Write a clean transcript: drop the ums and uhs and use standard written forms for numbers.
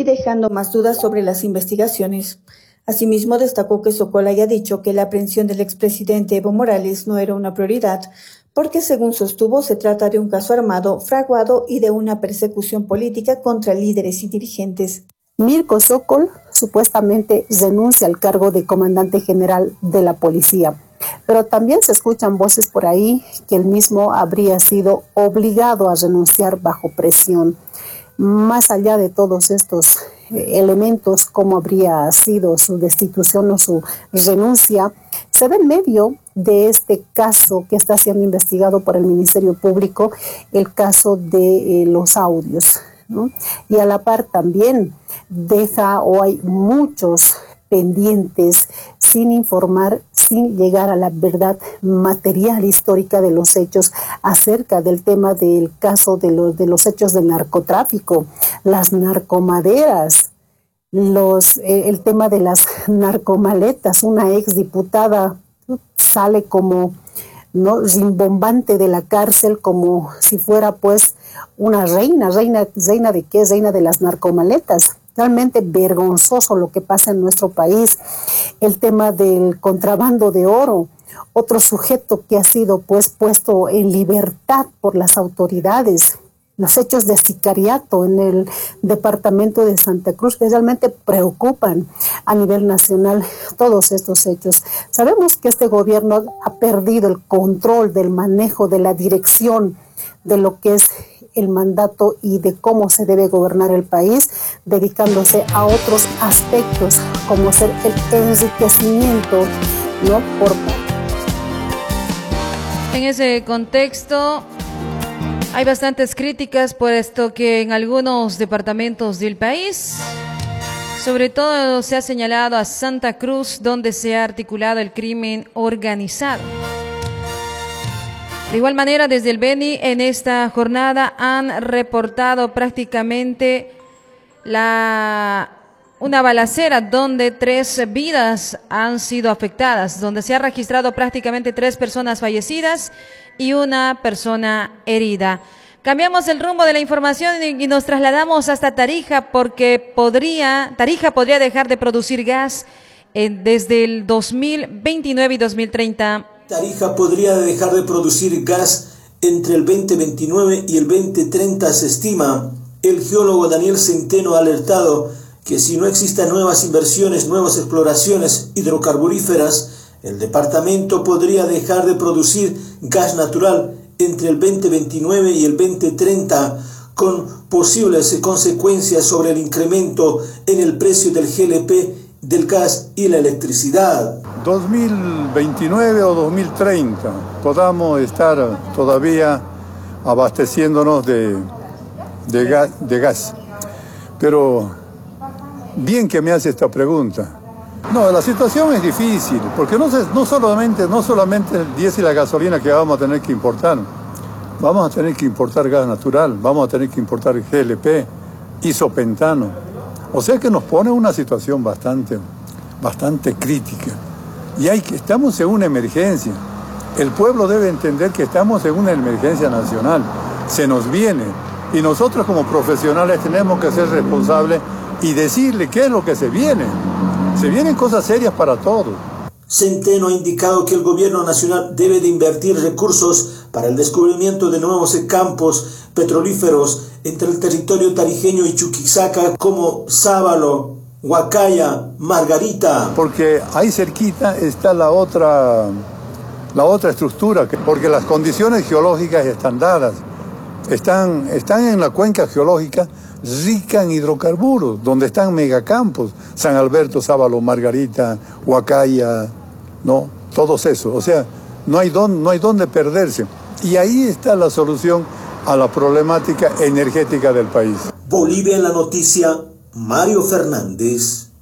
y dejando más dudas sobre las investigaciones. Asimismo, destacó que Sokol haya dicho que la aprehensión del expresidente Evo Morales no era una prioridad, porque según sostuvo se trata de un caso armado, fraguado y de una persecución política contra líderes y dirigentes. Mirko Sokol supuestamente renuncia al cargo de comandante general de la policía, pero también se escuchan voces por ahí que él mismo habría sido obligado a renunciar bajo presión. Más allá de todos estos elementos, cómo habría sido su destitución o su renuncia, se ve en medio de este caso que está siendo investigado por el Ministerio Público, el caso de los audios, ¿no? Y a la par también deja o hay muchos pendientes sin informar, sin llegar a la verdad material histórica de los hechos acerca del tema del caso de los hechos del narcotráfico, las narcomaderas, el tema de las narcomaletas. Una exdiputada sale como, ¿no?, rimbombante de la cárcel como si fuera pues una reina de qué, reina de las narcomaletas. Realmente vergonzoso lo que pasa en nuestro país. El tema del contrabando de oro, otro sujeto que ha sido pues puesto en libertad por las autoridades. Los hechos de sicariato en el departamento de Santa Cruz, que realmente preocupan a nivel nacional todos estos hechos. Sabemos que este gobierno ha perdido el control del manejo, de la dirección de lo que es el mandato y de cómo se debe gobernar el país, dedicándose a otros aspectos, como ser el enriquecimiento, ¿no?, En ese contexto hay bastantes críticas, puesto que en algunos departamentos del país, sobre todo se ha señalado a Santa Cruz, donde se ha articulado el crimen organizado. De igual manera, desde el Beni en esta jornada han reportado prácticamente una balacera donde 3 vidas han sido afectadas, donde se ha registrado prácticamente 3 personas fallecidas y 1 persona herida. Cambiamos el rumbo de la información y nos trasladamos hasta Tarija, porque Tarija podría dejar de producir gas desde el 2029 y 2030. Tarija podría dejar de producir gas entre el 2029 y el 2030, se estima. El geólogo Daniel Centeno ha alertado que si no existen nuevas inversiones, nuevas exploraciones hidrocarburíferas, el departamento podría dejar de producir gas natural entre el 2029 y el 2030, con posibles consecuencias sobre el incremento en el precio del GLP, del gas y la electricidad. 2029 o 2030 podamos estar todavía abasteciéndonos de gas. Pero bien que me hace esta pregunta. No, la situación es difícil, porque no solamente el diésel y la gasolina que vamos a tener que importar. Vamos a tener que importar gas natural, vamos a tener que importar GLP, isopentano. O sea que nos pone una situación bastante crítica. Y estamos en una emergencia. El pueblo debe entender que estamos en una emergencia nacional. Se nos viene. Y nosotros como profesionales tenemos que ser responsables y decirle qué es lo que se viene. Se vienen cosas serias para todos. Centeno ha indicado que el gobierno nacional debe de invertir recursos para el descubrimiento de nuevos campos petrolíferos entre el territorio tarijeño y Chuquisaca, como Sábalo, Huacaya, Margarita. Porque ahí cerquita está la otra estructura, porque las condiciones geológicas están dadas. Están en la cuenca geológica rica en hidrocarburos, donde están megacampos, San Alberto, Sábalo, Margarita, Huacaya, ¿no? Todos esos. O sea, no hay dónde perderse. Y ahí está la solución a la problemática energética del país. Bolivia en la noticia, Mario Fernández.